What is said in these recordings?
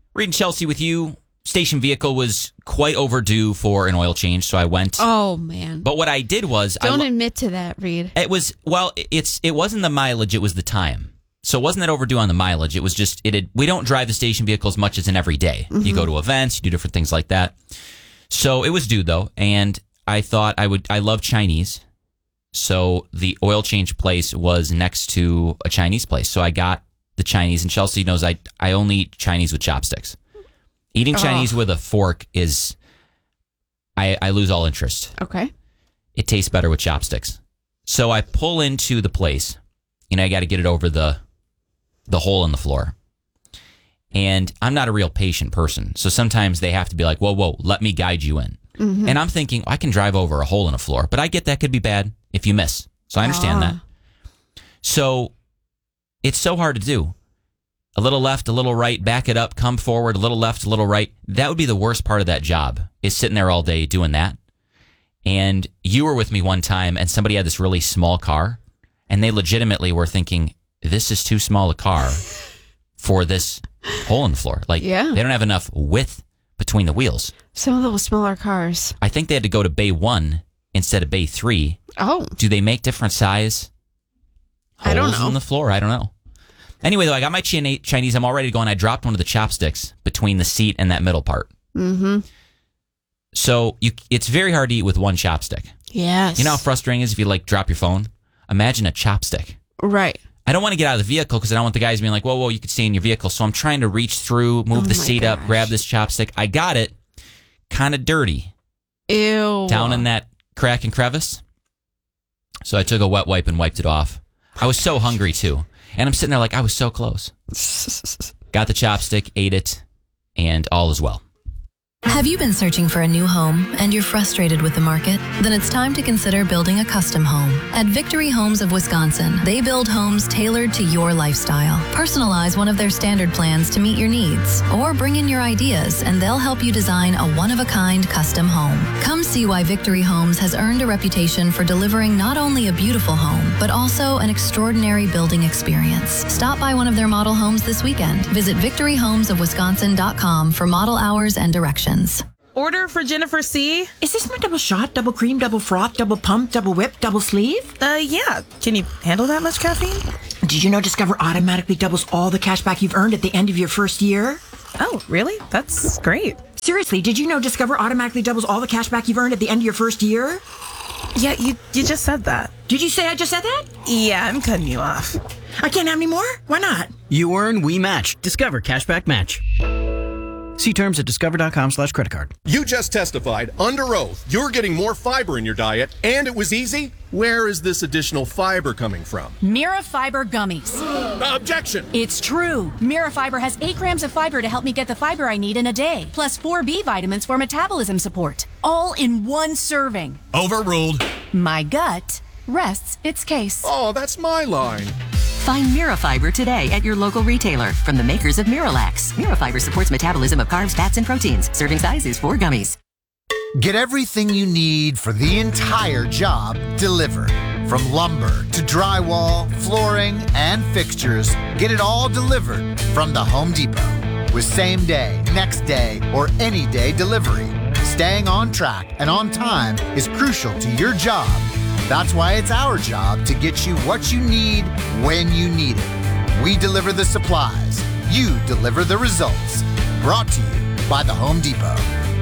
Reading Chelsea with you. Station vehicle was quite overdue for an oil change, so I went. Oh, man. But what I did was... Don't admit to that, Reed. It was, well, it wasn't the mileage, it was the time. So it wasn't that overdue on the mileage. It was just, we don't drive the station vehicle as much as in every day. Mm-hmm. You go to events, you do different things like that. So it was due, though, and I thought I love Chinese. So the oil change place was next to a Chinese place. So I got the Chinese, and Chelsea knows I only eat Chinese with chopsticks. Eating Chinese with a fork is, I lose all interest. Okay. It tastes better with chopsticks. So I pull into the place, and I got to get it over the hole in the floor. And I'm not a real patient person. So sometimes they have to be like, whoa, let me guide you in. Mm-hmm. And I'm thinking, I can drive over a hole in a floor, but I get that could be bad if you miss. So I understand that. So it's so hard to do. A little left, a little right, back it up, come forward, a little left, a little right. That would be the worst part of that job, is sitting there all day doing that. And you were with me one time, and somebody had this really small car, and they legitimately were thinking, this is too small a car for this hole in the floor. Like, They don't have enough width between the wheels. Some of those smaller cars. I think they had to go to bay 1 instead of bay 3. Oh. Do they make different size holes I don't know. in the floor? I don't know. Anyway, though, I got my Chinese. I'm all ready to go, and I dropped one of the chopsticks between the seat and that middle part. Mm-hmm. So it's very hard to eat with one chopstick. Yes. You know how frustrating it is if you, drop your phone? Imagine a chopstick. Right. I don't want to get out of the vehicle because I don't want the guys being like, whoa, you could stay in your vehicle. So I'm trying to reach through, move the seat up, grab this chopstick. I got it. Kind of dirty. Ew. Down in that crack and crevice. So I took a wet wipe and wiped it off. I was so hungry, too. And I'm sitting there like, I was so close. Got the chopstick, ate it, and all is well. Have you been searching for a new home and you're frustrated with the market? Then it's time to consider building a custom home. At Victory Homes of Wisconsin, they build homes tailored to your lifestyle. Personalize one of their standard plans to meet your needs, or bring in your ideas and they'll help you design a one-of-a-kind custom home. Come see why Victory Homes has earned a reputation for delivering not only a beautiful home, but also an extraordinary building experience. Stop by one of their model homes this weekend. Visit victoryhomesofwisconsin.com for model hours and directions. Order for Jennifer C. Is this my double shot, double cream, double froth, double pump, double whip, double sleeve? Yeah. Can you handle that much caffeine? Did you know Discover automatically doubles all the cash back you've earned at the end of your first year? Oh, really? That's great. Seriously, did you know Discover automatically doubles all the cash back you've earned at the end of your first year? Yeah, you just said that. Did you say I just said that? Yeah, I'm cutting you off. I can't have any more? Why not? You earn, we match. Discover Cashback Match. See terms at discover.com/creditcard. You just testified under oath you're getting more fiber in your diet, and it was easy? Where is this additional fiber coming from? Mirafiber gummies. Objection! It's true. Mirafiber has 8 grams of fiber to help me get the fiber I need in a day, plus 4 B vitamins for metabolism support, all in one serving. Overruled. My gut rests its case. Oh, that's my line. Find Mirafiber today at your local retailer from the makers of Miralax. Mirafiber supports metabolism of carbs, fats, and proteins. Serving size is 4 gummies. Get everything you need for the entire job delivered. From lumber to drywall, flooring, and fixtures, get it all delivered from the Home Depot. With same day, next day, or any day delivery. Staying on track and on time is crucial to your job. That's why it's our job to get you what you need when you need it. We deliver the supplies. You deliver the results. Brought to you by the Home Depot.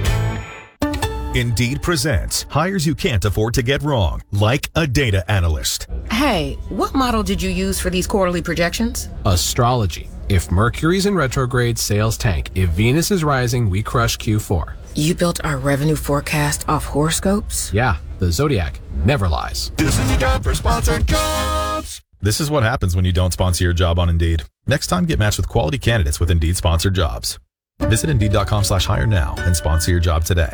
Indeed presents hires you can't afford to get wrong, like a data analyst. Hey, what model did you use for these quarterly projections? Astrology. If Mercury's in retrograde, sales tank. If Venus is rising, we crush Q4. You built our revenue forecast off horoscopes? Yeah, the Zodiac never lies. This is your job for sponsored jobs. This is what happens when you don't sponsor your job on Indeed. Next time, get matched with quality candidates with Indeed sponsored jobs. Visit Indeed.com/hire now and sponsor your job today.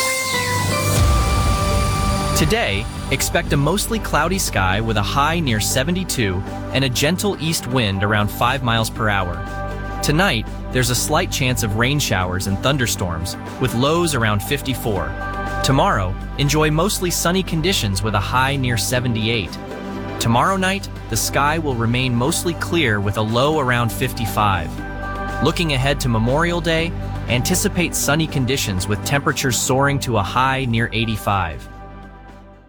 Today, expect a mostly cloudy sky with a high near 72 and a gentle east wind around 5 miles per hour. Tonight, there's a slight chance of rain showers and thunderstorms with lows around 54. Tomorrow, enjoy mostly sunny conditions with a high near 78. Tomorrow night, the sky will remain mostly clear with a low around 55. Looking ahead to Memorial Day, anticipate sunny conditions with temperatures soaring to a high near 85.